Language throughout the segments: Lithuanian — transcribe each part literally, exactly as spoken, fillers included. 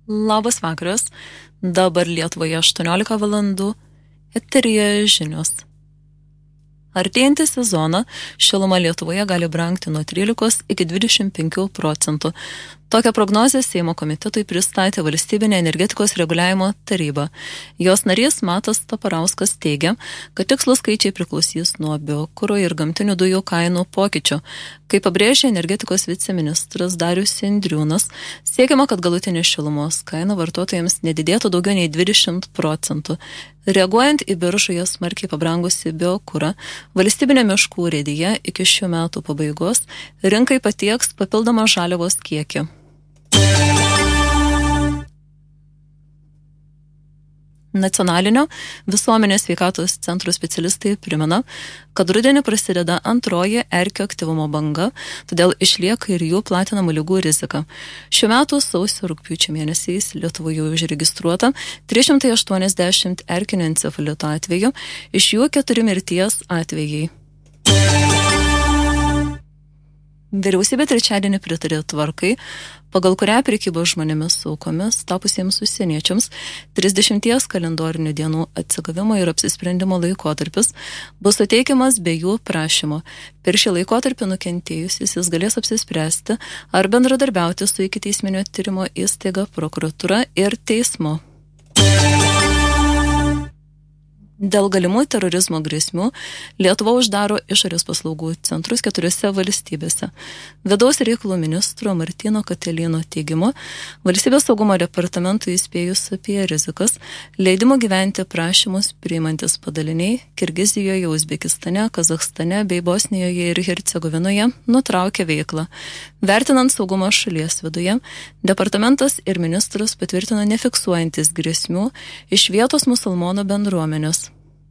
Labas vakaras, dabar Lietuvoje aštuoniolika valandų, eteryje žinios. Artėjantį sezoną šiluma Lietuvoje gali brangti nuo trylikos iki dvidešimt penkių procentų. Tokią prognozę Seimo komitetui pristatė Valstybinė energetikos reguliavimo taryba. Jos narys Matas Taparauskas teigia, kad tikslūs skaičiai priklausys nuo biokuro ir gamtinių dujų kainų pokyčių. Kaip pabrėžė energetikos viceministras Darius Indriūnas, siekiama, kad galutinė šilumos kaina vartotojams nedidėtų daugiau nei dvidešimt procentų. Reaguojant į biržoje smarkiai pabrangusi biokurą, Valstybinė miškų urėdija iki šių metų pabaigos rinkai patieks papildomą žaliavos kiekį. Nacionalinio visuomenės sveikatos centro specialistai primena, kad rudenį prasideda antroji erkių aktyvumo banga, todėl išlieka ir jų platinamų ligų rizika. Šiuo metu sausio rugpjūčio mėnesiais Lietuvoje užregistruota trys šimtai aštuoniasdešimt erkinio encefalito atvejų, iš jų keturi mirties atvejai. Vyriausybė trečiadienį pritarė tvarkai, pagal kurią prekybos žmonėmis aukomis tapusiems užsieniečiams trisdešimties kalendorinių dienų atsigavimo ir apsisprendimo laikotarpis bus suteikiamas be jų prašymo. Per šį laikotarpį nukentėjusis jis galės apsispręsti ar bendradarbiauti su ikiteisminio tyrimo įstaiga, prokuratūra ir teismu. Dėl galimų terorizmo grėsmių Lietuva uždaro išorės paslaugų centrus keturiose valstybėse. Vidaus reikalų ministro Martyno Katelino teigimu, Valstybės saugumo departamentui įspėjus apie rizikas, leidimo gyventi prašymus priimantis padaliniai Kirgizijoje, Uzbekistane, Kazachstane bei Bosnijoje ir Hercegovinoje nutraukė veiklą. Vertinant saugumą šalies viduje, departamentas ir ministras patvirtino nefiksuojantis grėsmių iš vietos musulmonų bendruomenės.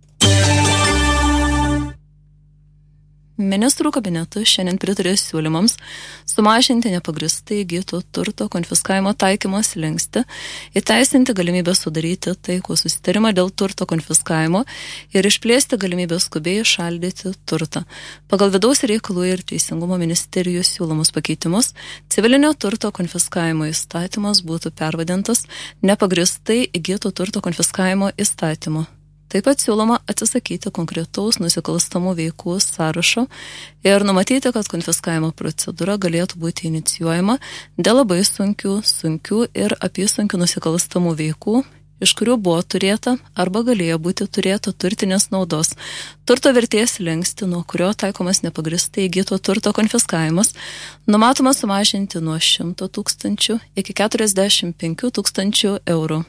Ministrų kabinetas šiandien pritarė siūlymams sumažinti nepagristai įgyto turto konfiskavimo taikymo slenkstį, įteisinti galimybę sudaryti taikų susitarimą dėl turto konfiskavimo ir išplėsti galimybę skubiai šaldyti turtą. Pagal vidaus reikalų ir teisingumo ministerijų siūlomus pakeitimus, civilinio turto konfiskavimo įstatymas būtų pervadintas nepagristai įgyto turto konfiskavimo įstatymu. Taip pat siūloma atsisakyti konkretaus nusikalstamų veikų sąrašo ir numatyti, kad konfiskavimo procedūra galėtų būti inicijuojama dėl labai sunkių, sunkių ir apysunkių nusikalstamų veikų, iš kurių buvo turėta arba galėjo būti turėta turtinės naudos. Turto vertės slenkstį, nuo kurio taikomas nepagristai įgyto turto konfiskavimas, numatoma sumažinti nuo šimto tūkstančių iki keturiasdešimt penkių tūkstančių eurų.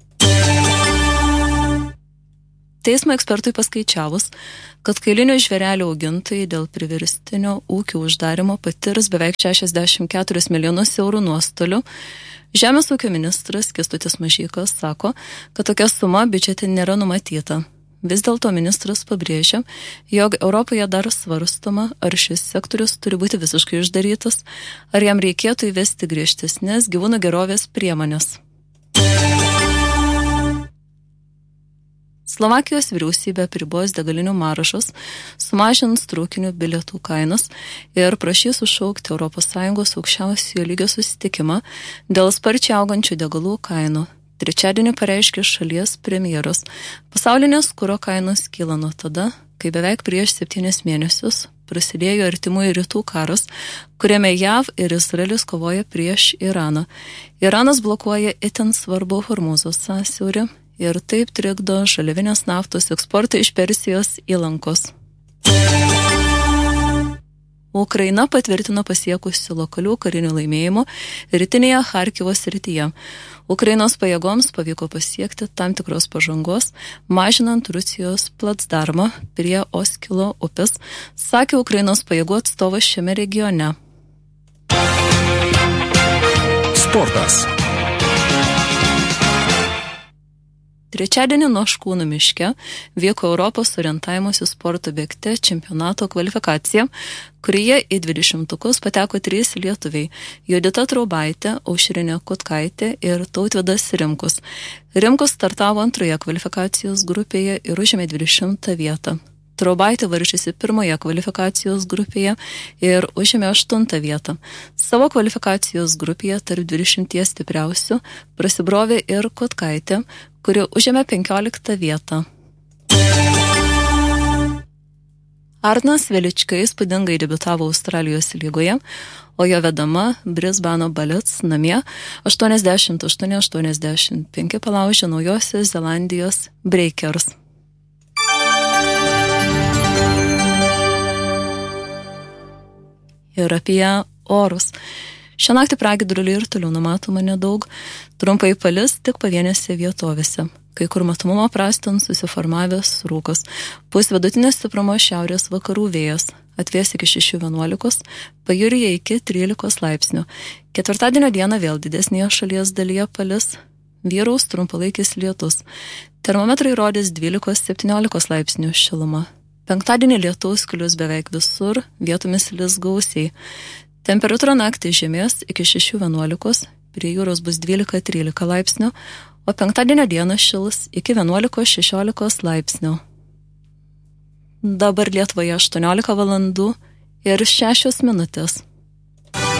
Teismo ekspertui paskaičiavus, kad kailinių žvėrelių augintojai dėl priverstinio ūkių uždarimo patirs beveik šešiasdešimt keturis milijonus eurų nuostolių, Žemės ūkio ministras Kęstutis Mažeikas sako, kad tokia suma biudžete nėra numatyta. Vis dėlto ministras pabrėžia, jog Europoje dar svarstoma, ar šis sektorius turi būti visiškai uždarytas, ar jam reikėtų įvesti griežtesnės gyvūnų gerovės priemonės. Slovakijos vyriausybė apribos degalinių maržas, sumažins traukinių bilietų kainas ir prašys sušaukti Europos Sąjungos aukščiausiojo lygio susitikimą dėl sparčiai augančių degalų kainų. Trečiadienį pareiškė šalies premjeras. Pasaulinės kuro kainos kyla nuo tada, kai beveik prieš septynis mėnesius prasidėjo artimųjų rytų karas, kuriame JAV ir Izraelis kovoja prieš Iraną. Iranas blokuoja itin svarbų Hormūzo sąsiaurį ir taip trikdo žaliavinės naftos eksportą iš Persijos įlankos. Ukraina patvirtino pasiekusi lokalių karinių laimėjimų rytinėje Charkivo srityje. Ukrainos pajėgoms pavyko pasiekti tam tikros pažangos, mažinant Rusijos placdarmą prie Oskilo upės, sakė Ukrainos pajėgų atstovas šiame regione. Sportas. Trečiadienį Noškūnų miške vyko Europos orientavimosi sporto bėgte čempionato kvalifikacija, kurioje į dvidešimtukus pateko trys lietuviai – Judita Traubaitė, Aušrinė Kutkaitė ir Tautvydas Rimkus. Rimkus startavo antroje kvalifikacijos grupėje ir užėmė dvidešimtą vietą. Traubaitė varžėsi pirmoje kvalifikacijos grupėje ir užėmė aštuntą vietą. Savo kvalifikacijos grupėje tarp dvidešimties stipriausių prasibrovė ir Kotkaitė, kuri užėmė penkioliktą vietą. Arnas Velička įspūdingai debiutavo Australijos lygoje, o jo vedama Brisbano Bullets namie aštuoniasdešimt aštuoni aštuoniasdešimt penki palaužė Naujosios Zelandijos Breakers. Ir apie orus. Šią naktį pragiedruliai ir toliau numatoma nedaug, trumpai palis tik pavienėse vietovėse. Kai kur matomumo prastint susiformavęs rūkas. Pūs vidutinės stiprumo šiaurės vakarų vėjas, atvės iki šešių vienuolikos, pajūryje iki trylikos laipsnių. Ketvirtadienio dieną vėl didesnėje šalies dalyje palis, vyraus trumpalaikis lietus. Termometrai rodys dvylikos septyniolikos laipsnių šilumą. Penktadienį lietaus klius beveik visur, vietomis lis gausiai. Temperatūra naktį žemės iki šešių vienuolikos, prie jūros bus dvylika trylika laipsnių, o penktadienio dieną šils iki vienuolikos šešiolikos laipsnių. Dabar Lietuvoje aštuoniolika valandų ir šešios minutės.